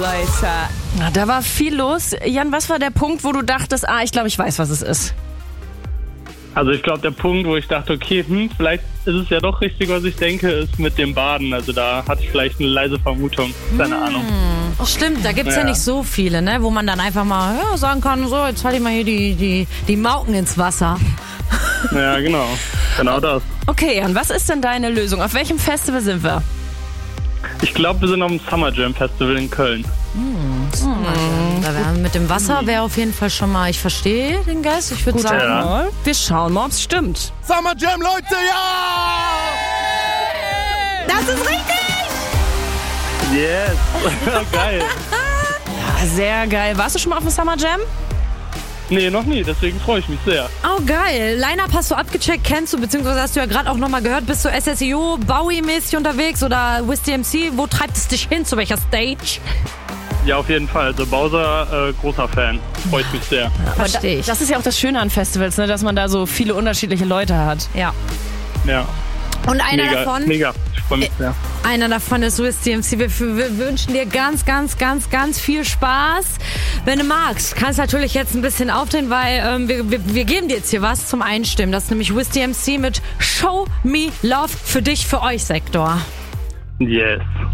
Later. Na, da war viel los. Jan, was war der Punkt, wo du dachtest, ich glaube, ich weiß, was es ist? Also ich glaube, der Punkt, wo ich dachte, okay, vielleicht ist es ja doch richtig, was ich denke, ist mit dem Baden. Also da hatte ich vielleicht eine leise Vermutung. Keine Ahnung. Stimmt, da gibt's ja nicht so viele, ne? Wo man dann einfach mal sagen kann, so, jetzt halte ich mal hier die Mauken ins Wasser. Ja, genau. Genau das. Okay, Jan, was ist denn deine Lösung? Auf welchem Festival sind wir? Ich glaube, wir sind auf dem Summer Jam Festival in Köln. Mit dem Wasser wäre auf jeden Fall schon mal, ich verstehe den Geist, ich würde sagen. Ja. Wir schauen mal, ob es stimmt. Summer Jam, Leute, ja! Das ist richtig! Yes. Geil. Sehr geil. Warst du schon mal auf dem Summer Jam? Nee, noch nie, deswegen freue ich mich sehr. Oh, geil. Line-Up hast du abgecheckt, kennst du, beziehungsweise hast du ja gerade auch nochmal gehört, bist du SSIO, Bowie-mäßig unterwegs oder WizDMC? Wo treibt es dich hin? Zu welcher Stage? Ja, auf jeden Fall. Also Bowser, großer Fan. Freut mich sehr. Verstehe ich. Das ist ja auch das Schöne an Festivals, ne? Dass man da so viele unterschiedliche Leute hat. Ja. Ja. Und einer Mega, davon? mega. Ich freue mich sehr. Einer davon ist WizDMC. Wir wünschen dir ganz, ganz, ganz, ganz viel Spaß. Wenn du magst, kannst du natürlich jetzt ein bisschen aufdrehen, weil wir geben dir jetzt hier was zum Einstimmen. Das ist nämlich WizDMC mit Show Me Love für dich, für euch, Sektor. Yes.